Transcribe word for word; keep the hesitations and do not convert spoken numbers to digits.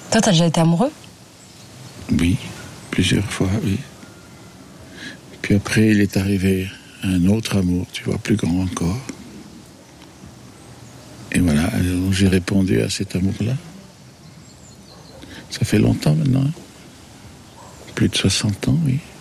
Toi, t'as déjà été amoureux? Oui, plusieurs fois, oui. Puis après, il est arrivé un autre amour, tu vois, plus grand encore. Et voilà, alors j'ai répondu à cet amour-là. Ça fait longtemps maintenant. Plus de soixante ans, oui.